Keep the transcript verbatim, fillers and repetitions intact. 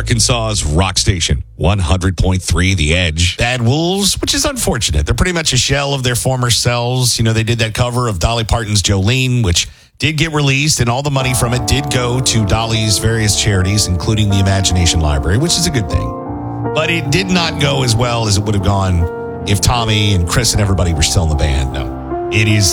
Arkansas's rock station, one hundred point three The Edge. Bad Wolves, which is unfortunate. They're pretty much a shell of their former selves. You know, they did that cover of Dolly Parton's Jolene, which did get released, and all the money from it did go to Dolly's various charities, including the Imagination Library, which is a good thing. But it did not go as well as it would have gone if Tommy and Chris and everybody were still in the band. No. It is